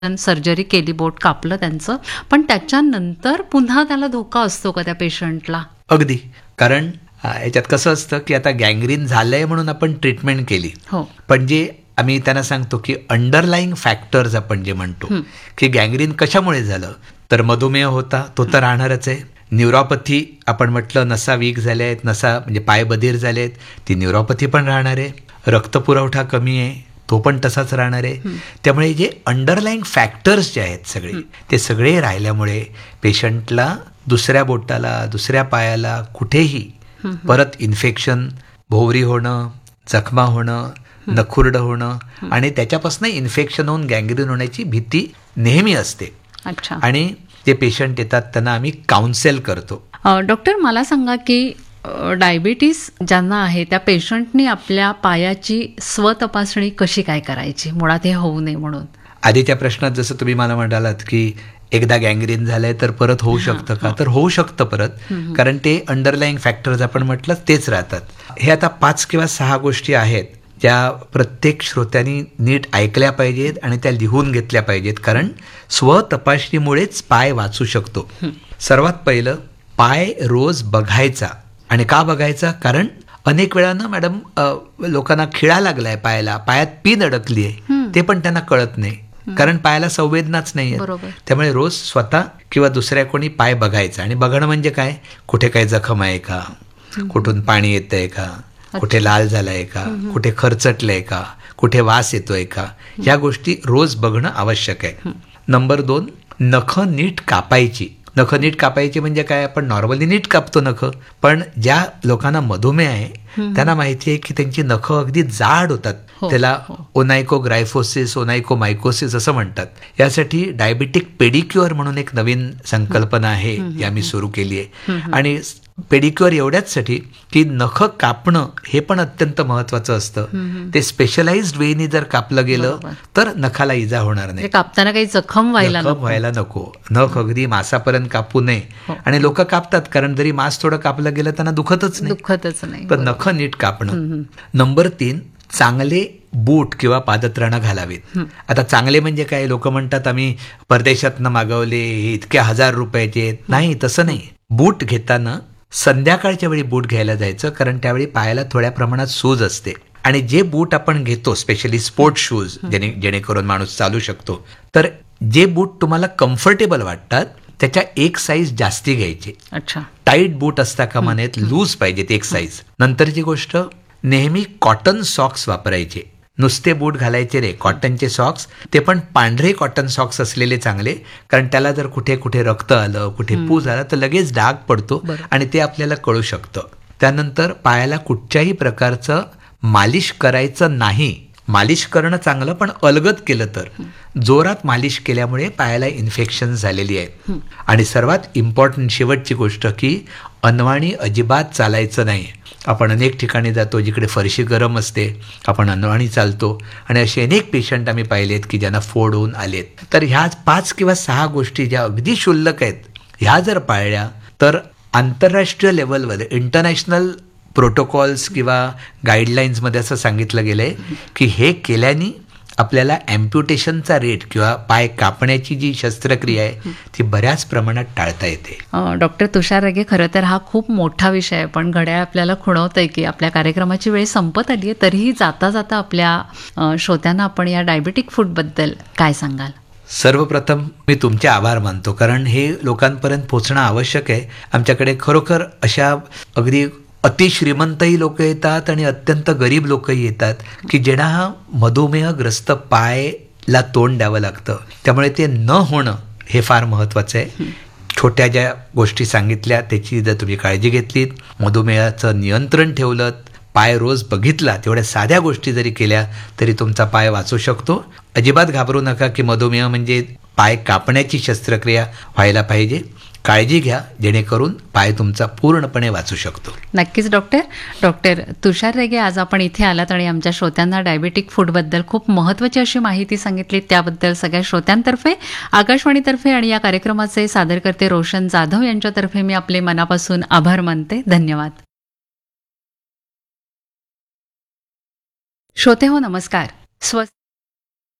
Surgery केली, बोट कापलं त्यांचं, पण त्याच्यानंतर पुन्हा त्याला धोका असतो का त्या पेशंटला? अगदी. कारण याच्यात कसं असतं की आता गँग्रीन झालंय म्हणून आपण ट्रीटमेंट केली, हो. पण जे आम्ही त्यांना सांगतो की अंडरलाईंग फॅक्टर्स आपण जे म्हणतो की गँग्रीन कशामुळे झालं, तर मधुमेह होता, तो तर राहणारच आहे. न्यूरोपॅथी आपण म्हटलं, नसा वीक झाल्या आहेत, नसा म्हणजे पाय बधीर झाले आहेत, ती न्यूरोपॅथी पण राहणार आहे. रक्तपुरवठा कमी आहे, तो पण तसाच राहणार आहे. त्यामुळे जे अंडरलाईंग फॅक्टर्स जे आहेत सगळे, ते सगळे राहिल्यामुळे पेशंटला दुसऱ्या बोटाला, दुसऱ्या पायाला कुठेही परत इन्फेक्शन, भोवरी होणं, जखमा होणं, नखुरडं होणं आणि त्याच्यापासून इन्फेक्शन होऊन गँग्रीन होण्याची भीती नेहमी असते. अच्छा. आणि जे पेशंट येतात त्यांना आम्ही काउन्सेल करतो. डॉक्टर, मला सांगा की डायबिटीस ज्यांना आहे त्या पेशंटनी आपल्या पायाची स्वतपासणी कशी काय करायची, मुळात हे होऊ नये म्हणून? आधीच्या प्रश्नात जसं तुम्ही मला म्हणालात की एकदा गँग्रीन झालंय तर परत होऊ शकतं का, तर होऊ शकतं परत, कारण ते अंडरलाईंग फॅक्टर्स आपण म्हटलं तेच राहतात. हे आता 5 किंवा 6 गोष्टी आहेत ज्या प्रत्येक श्रोत्यांनी नीट ऐकल्या पाहिजेत आणि त्या लिहून घेतल्या पाहिजेत, कारण स्वतपासणीमुळेच पाय वाचू शकतो. सर्वात पहिलं, पाय रोज बघायचा. आणि का बघायचा? कारण अनेक वेळा ना मॅडम, लोकांना खिळा लागलाय पायाला, पायात पिन अडकली आहे, ते पण त्यांना कळत नाही, कारण पायाला संवेदनाच नाही आहेत. त्यामुळे रोज स्वतः किंवा दुसऱ्या कोणी पाय बघायचा. आणि बघणं म्हणजे काय, कुठे काही जखम आहे का, कुठून पाणी येतंय का, कुठे लाल झालाय का, कुठे खरचटलंय का, कुठे वास येतोय का, ह्या गोष्टी रोज बघणं आवश्यक आहे. नंबर 2, नखं नीट कापायची. नखं नीट कापायची म्हणजे काय, आपण नॉर्मली नीट कापतो नखं, पण ज्या लोकांना मधुमेह आहे त्यांना माहिती आहे की त्यांची नखं अगदी जाड होतात. त्याला ओनायकोग्रायफोसिस, ओनायकोमायकोसिस असं म्हणतात. यासाठी डायबिटिक पेडिक्युअर म्हणून एक नवीन संकल्पना आहे, ही आम्ही सुरू केली आहे. आणि पेडिक्युअर एवढ्याचसाठी की नखं कापणं हे पण अत्यंत महत्वाचं असतं. ते स्पेशलाइज्ड वेनी जर कापलं गेलं तर नखाला इजा होणार नाही. कापताना काही जखम व्हायला नको. नख अगदी मांसापर्यंत कापू नये. आणि लोक कापतात, कारण जरी मांस थोडं कापलं गेलं त्यांना दुखतच नाही. पण नखं नीट कापणं. नंबर 3, चांगले बूट किंवा पादत्राणं घालावीत. आता चांगले म्हणजे काय, लोक म्हणतात आम्ही परदेशातनं मागवले, हे इतक्या ₹1000 आहेत. नाही, तसं नाही. बूट घेताना संध्याकाळच्या वेळी बूट घ्यायला जायचं, कारण त्यावेळी पायाला थोड्या प्रमाणात सूज असते. आणि जे बूट आपण घेतो, स्पेशली स्पोर्ट्स शूज, जेणेकरून माणूस चालू शकतो, तर जे बूट तुम्हाला कम्फर्टेबल वाटतात त्याच्या एक साईज जास्ती घ्यायची. अच्छा. टाईट बूट असता कामा नयेत, लूज पाहिजेत एक साईज. नंतरची गोष्ट, नेहमी कॉटन सॉक्स वापरायचे. नुसते बूट घालायचे रे, कॉटनचे सॉक्स, ते पण पांढरे कॉटन सॉक्स असलेले चांगले, कारण त्याला जर कुठे कुठे रक्त आलं, कुठे पूज आला तर लगेच डाग पडतो आणि ते आपल्याला कळू शकतं. त्यानंतर पायाला कुठच्याही प्रकारचं मालिश करायचं नाही. मालिश करणं चांगलं, पण अलगद केलं तर. जोरात मालिश केल्यामुळे पायाला इन्फेक्शन झालेली आहे. आणि सर्वात इम्पॉर्टंट शेवटची गोष्ट की अनवाणी अजिबात चालायचं नाही. आपण अनेक ठिकाणी जातो जिकडे फरशी गरम असते, आपण अनवाणी चालतो, आणि असे अनेक पेशंट आम्ही पाहिलेत की ज्यांना फोड होऊन आलेत. तर ह्या 5 किंवा 6 गोष्टी ज्या अगदी क्षुल्लक आहेत, ह्या जर पाळल्या तर आंतरराष्ट्रीय लेवलवर इंटरनॅशनल प्रोटोकॉल्स किंवा गाईडलाईन्समध्ये असं सांगितलं गेलं आहे की हे केल्याने आपल्याला ॲम्प्युटेशनचा रेट किंवा पाय कापण्याची जी शस्त्रक्रिया आहे ती बऱ्याच प्रमाणात टाळता येते. डॉक्टर तुषार रगे, खरं तर हा खूप मोठा विषय आहे, पण घड्याळ आपल्याला खुणवतंय की आपल्या कार्यक्रमाची वेळ संपत आली आहे. तरीही जाता जाता आपल्या श्रोत्यांना आपण या डायबिटिक फूडबद्दल काय सांगाल? सर्वप्रथम मी तुमचे आभार मानतो, कारण हे लोकांपर्यंत पोहोचणं आवश्यक आहे. आमच्याकडे खरोखर अशा अगदी अतिश्रीमंतही लोक येतात आणि अत्यंत गरीब लोकही येतात की ज्यांना हा मधुमेहग्रस्त पायला तोंड द्यावं लागतं. त्यामुळे ते न होणं हे फार महत्त्वाचं आहे. छोट्या ज्या गोष्टी सांगितल्या त्याची जर तुम्ही काळजी घेतलीत, मधुमेहाचं नियंत्रण ठेवलं, पाय रोज बघितला, तेवढ्या साध्या गोष्टी जरी केल्या तरी तुमचा पाय वाचू शकतो. अजिबात घाबरू नका की मधुमेह म्हणजे पाय कापण्याची शस्त्रक्रिया व्हायला पाहिजे. काळजी घ्या, जेणेकरून पाय तुमचा पूर्णपणे वाचू शकतो. नक्कीच डॉक्टर तुषार रेगे, आज आपण इथे आलात आणि आमच्या श्रोत्यांना डायबिटिक फूडबद्दल खूप महत्त्वाची अशी माहिती सांगितली. त्याबद्दल सगळ्या श्रोत्यांतर्फे, आकाशवाणीतर्फे आणि या कार्यक्रमाचे सादरकर्ते रोशन जाधव यांच्यातर्फे मी आपले मनापासून आभार मानते. धन्यवाद. श्रोते हो, नमस्कार.